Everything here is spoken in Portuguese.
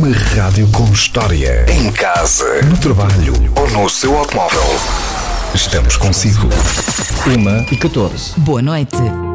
Uma rádio com história. Em casa, no trabalho ou no seu automóvel. Estamos consigo. 1h14. Boa noite.